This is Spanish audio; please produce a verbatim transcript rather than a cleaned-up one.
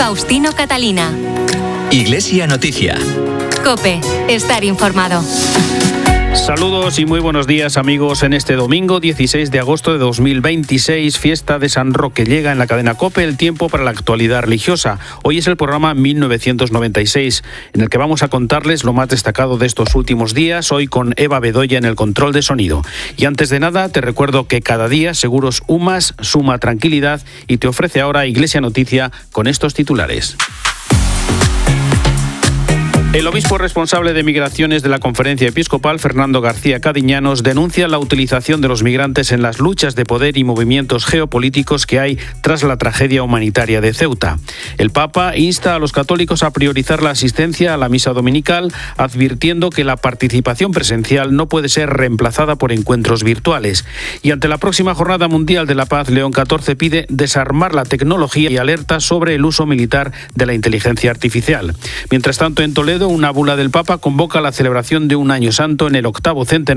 Faustino Catalina. Iglesia Noticia. COPE. Estar informado. Saludos y muy buenos días, amigos. En este domingo dieciséis de agosto de dos mil veintiséis, fiesta de San Roque, llega en la cadena COPE el tiempo para la actualidad religiosa. Hoy es el programa mil novecientos noventa y seis, en el que vamos a contarles lo más destacado de estos últimos días, hoy con Eva Bedoya en el control de sonido. Y antes de nada, te recuerdo que cada día Seguros UMAS suma tranquilidad y te ofrece ahora Iglesia Noticia con estos titulares. El obispo responsable de migraciones de la Conferencia Episcopal, Fernando García Cadiñanos, denuncia la utilización de los migrantes en las luchas de poder y movimientos geopolíticos que hay tras la tragedia humanitaria de Ceuta. El Papa insta a los católicos a priorizar la asistencia a la misa dominical, advirtiendo que la participación presencial no puede ser reemplazada por encuentros virtuales. Y ante la próxima Jornada Mundial de la Paz, León catorce pide desarmar la tecnología y alerta sobre el uso militar de la inteligencia artificial. Mientras tanto, en Toledo, una bula del Papa convoca la celebración de un año santo en el octavo centenario